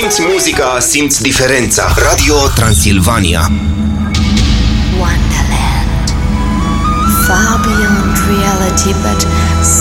simți muzica, simți diferența. Radio Transilvania. Wonderland. Far beyond reality, but